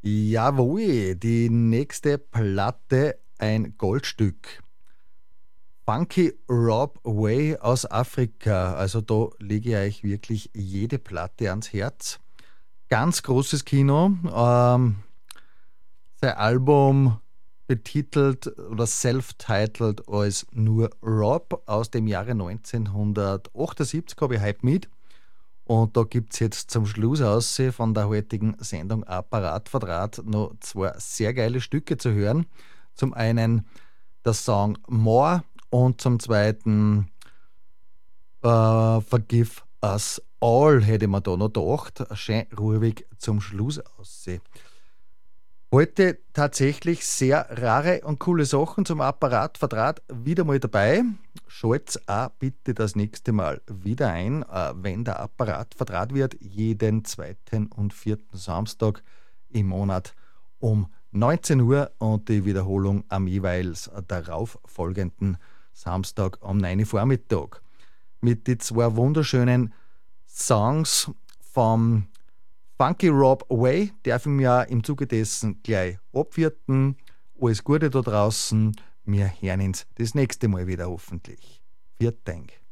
Jawohl, die nächste Platte ein Goldstück. Funky Rob Way aus Afrika. Also da lege ich euch wirklich jede Platte ans Herz. Ganz großes Kino. Sein Album betitelt oder self-titled als nur Rob aus dem Jahre 1978 habe ich heute mit. Und da gibt es jetzt zum Schluss aus von der heutigen Sendung Apparat Verdraht noch zwei sehr geile Stücke zu hören. Zum einen der Song More und zum zweiten Forgive Us All, hätte man da noch gedacht. Schön ruhig zum Schluss aussehen. Heute tatsächlich sehr rare und coole Sachen zum Apparat Verdraht wieder mal dabei. Schalt's auch bitte das nächste Mal wieder ein, wenn der Apparat Verdraht wird, jeden zweiten und vierten Samstag im Monat um 19 Uhr und die Wiederholung am jeweils darauf folgenden Samstag um 9 Uhr Vormittag. Mit den zwei wunderschönen Songs vom Funky Rob Away darf ich mir im Zuge dessen gleich abwirten. Alles Gute da draußen. Wir hören uns das nächste Mal wieder hoffentlich. Vielen Dank.